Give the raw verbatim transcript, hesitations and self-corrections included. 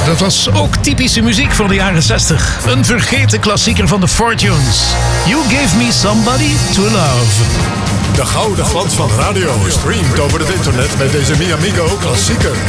Dat was ook typische muziek van de jaren zestig. Een vergeten klassieker van de Fortunes. You Gave Me Somebody to Love. De gouden glans van radio streamt over het internet met deze Mi Amigo klassieker.